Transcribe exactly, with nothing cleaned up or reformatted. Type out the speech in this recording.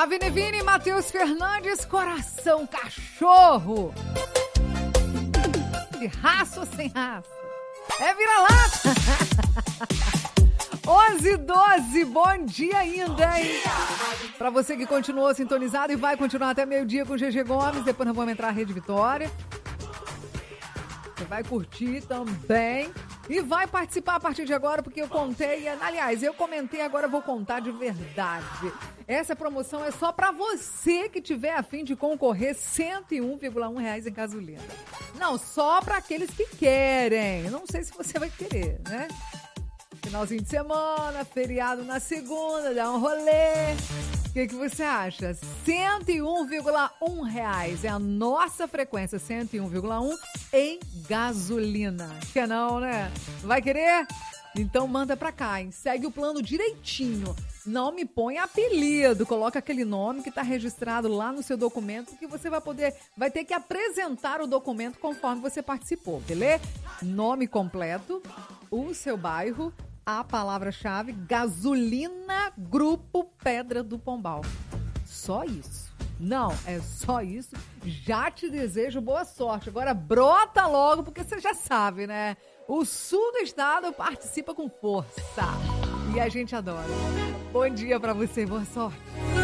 Vini Vini, Matheus Fernandes, coração cachorro. De raça ou sem raça? É vira-lata. onze e doze, bom dia ainda, hein? Pra você que continuou sintonizado e vai continuar até meio-dia com o G G Gomes, depois nós vamos entrar na Rede Vitória. Você vai curtir também e vai participar a partir de agora, porque eu contei, aliás, eu comentei, agora eu vou contar de verdade. Essa promoção é só pra você que tiver a fim de concorrer cento e um vírgula um reais em gasolina. Não, só pra aqueles que querem. Não sei se você vai querer, né? Finalzinho de semana, feriado na segunda, dá um rolê. O que, que você acha? cento e um vírgula um reais é a nossa frequência, cento e um vírgula um em gasolina. Quer não, né? Vai querer? Então manda pra cá, hein? Segue o plano direitinho. Não me põe apelido, coloca aquele nome que tá registrado lá no seu documento, que você vai poder, vai ter que apresentar o documento conforme você participou, beleza? Nome completo, o seu bairro, a palavra-chave, gasolina, Grupo Pedra do Pombal. Só isso. Não, é só isso. Já te desejo boa sorte. Agora brota logo, porque você já sabe, né? O sul do estado participa com força. E a gente adora. Bom dia pra você, boa sorte.